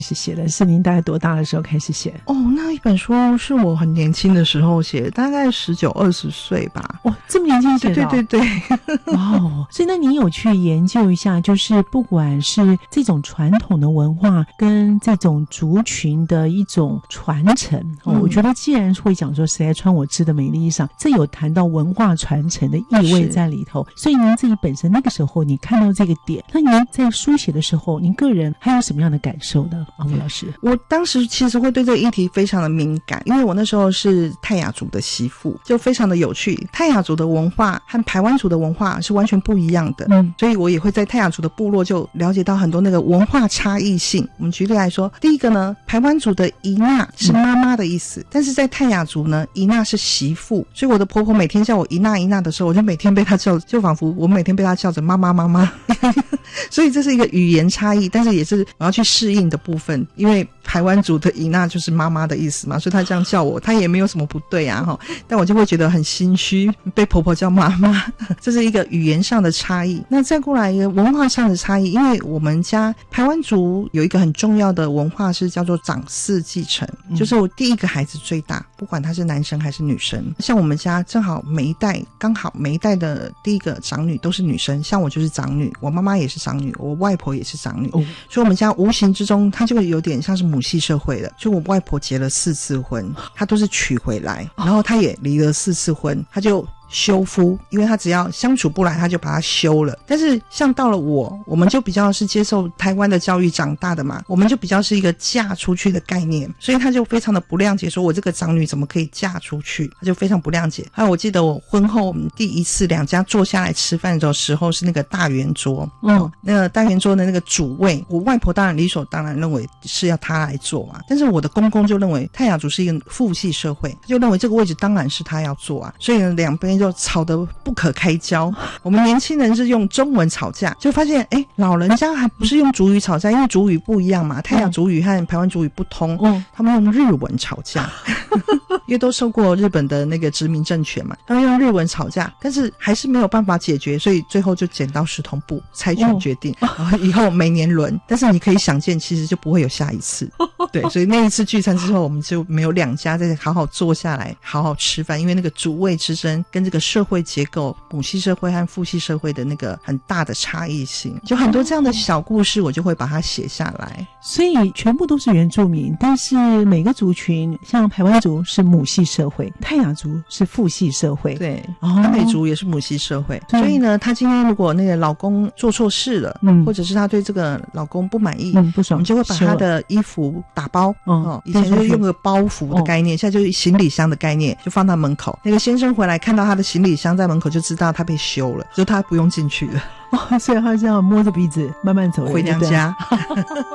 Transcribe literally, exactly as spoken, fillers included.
是写的？是您大概多大的时候开始写？ 哦，那一本书是我很年轻的时候写的，大概十九二十岁吧。 哦，这么年轻写的、哦？ 对对对对。 哦，所以那你有去研究一下，就是不管是这种传统的文化跟这种族群的一种传承、哦嗯、我觉得既然会讲说谁来穿我织的美丽衣裳，这有谈到文化传承的意味在里头。所以您自己本身那个时候你看到这个点，那您在书写的时候您个人还有什么样的感受呢？啊，吴老师。 我当时其实会对这个议题非常的敏感，因为我那时候是泰雅族的媳妇，就非常的有趣。泰雅族的文化和排湾族的文化是完全不一样的，嗯，所以我也会在泰雅族的部落就了解到很多那个文化差异性。我们举例来说，第一个呢，排湾族的姨娜是妈妈的意思、嗯、但是在泰雅族呢，姨娜是媳妇，所以我的婆婆每天叫我姨娜姨娜的时候，我就每天被她叫，就仿佛我每天被她叫着妈妈妈妈所以这是一个语言差异，但是也是我要去适应的部分，因为排湾族的姨娜就是妈妈的意思嘛，所以她这样叫我，她也没有什么不对啊，但我就会觉得很心虚，被婆婆叫妈妈这是一个语言上的差异。那再过来一个文化上的差异，因为我们家排湾族有一个很重要的文化是叫做长嗣继承、嗯、就是我第一个孩子最大，不管他是男生还是女生，像我们家正好每一代刚好每一代的第一个长女都是女生，像我就是长女，我妈妈也是长女，我外婆也是长女、哦、所以我们家无形之中它就会有点像是母系社会的。就我外婆结了四次婚，她都是娶回来，然后她也离了四次婚，她就休夫，因为他只要相处不来他就把他休了。但是像到了我我们就比较是接受台湾的教育长大的嘛，我们就比较是一个嫁出去的概念，所以他就非常的不谅解，说我这个长女怎么可以嫁出去，他就非常不谅解。还有我记得我婚后我们第一次两家坐下来吃饭的时候是那个大圆桌，嗯，那个大圆桌的那个主位，我外婆当然理所当然认为是要他来坐嘛，但是我的公公就认为泰雅族是一个父系社会，他就认为这个位置当然是他要坐啊，所以呢两边就吵得不可开交。我们年轻人是用中文吵架，就发现哎，老人家还不是用族语吵架，因为族语不一样嘛，泰雅族语和排湾族语不通，嗯，他们用日文吵架因为都受过日本的那个殖民政权嘛，他们用日文吵架，但是还是没有办法解决，所以最后就剪刀石头布猜拳决定、哦、然后以后每年轮，但是你可以想见其实就不会有下一次对，所以那一次聚餐之后我们就没有两家再好好坐下来好好吃饭，因为那个主位之争跟这个社会结构母系社会和父系社会的那个很大的差异性，就很多这样的小故事我就会把它写下来。 所以全部都是原住民，但是每个族群像排湾族是母系社会，泰雅族是父系社会， 对，阿美族也是母系社会，所以呢他今天如果那个老公做错事了、嗯、或者是他对这个老公不满意、嗯、不爽，我们就会把他的衣服打包、嗯哦、以前就用个包袱的概念、哦、现在就是行李箱的概念，就放到门口，那个先生回来看到他的行李箱在门口就知道他被休了，就他不用进去了、 哦、所以他这样摸着鼻子慢慢走回娘家